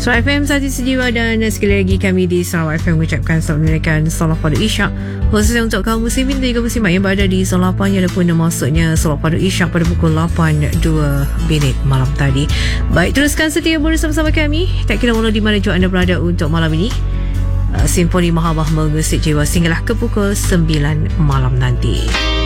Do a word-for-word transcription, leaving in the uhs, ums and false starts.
Sarawak F M Sati Sejiwa, dan sekali lagi kami di Sarawak F M mengucapkan selamat menunaikan solat pada Isyak, khususnya untuk kaum muslimin dan juga muslimat yang berada di Zon lapan, yang pun maksudnya solat pada Isyak pada pukul lapan dua minit malam tadi. Baik, teruskan setia bersama-sama kami, tak kira walau di mana juga anda berada untuk malam ini. uh, Simfoni Mahabah mengusik jiwa sehinggalah ke pukul sembilan malam nanti.